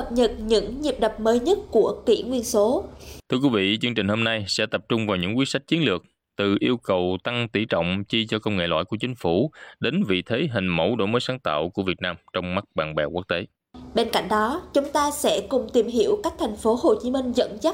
cập nhật những nhịp đập mới nhất của kỷ nguyên số. Thưa quý vị, chương trình hôm nay sẽ tập trung vào những quyết sách chiến lược, từ yêu cầu tăng tỷ trọng chi cho công nghệ lõi của chính phủ đến vị thế hình mẫu đổi mới sáng tạo của Việt Nam trong mắt bạn bè quốc tế. Bên cạnh đó, chúng ta sẽ cùng tìm hiểu cách thành phố Hồ Chí Minh dẫn dắt